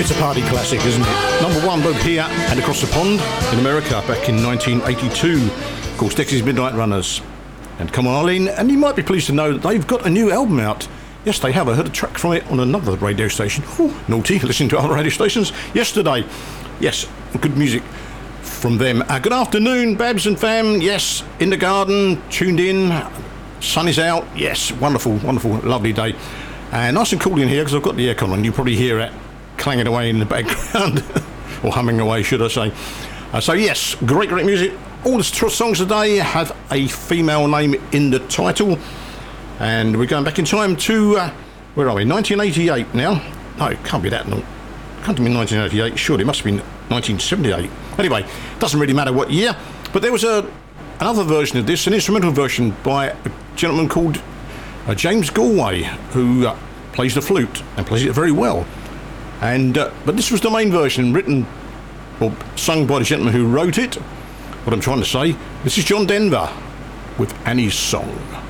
It's a party classic, isn't it? Number one both here and across the pond in America back in 1982, called Dexys Midnight Runners. And come on, Arlene, and you might be pleased to know that they've got a new album out. Yes, they have. I heard a track from it on another radio station. Ooh, naughty, listening to other radio stations yesterday. Yes, good music from them. Good afternoon, Babs and fam. Yes, in the garden, tuned in. Sun is out. Yes, wonderful, wonderful, lovely day. And nice and cool in here because I've got the aircon on. You probably hear it clanging away in the background, or humming away, should I say. So yes, great music. All the songs today have a female name in the title. And we're going back in time to, where are we, 1988 now? No, it can't be that long. It can't be 1988, surely it must have been 1978. Anyway, doesn't really matter what year. But there was another version of this, an instrumental version by a gentleman called James Galway, who plays the flute and plays it very well. And but this was the main version, written or sung by the gentleman who wrote it. What I'm trying to say, this is John Denver with Annie's Song.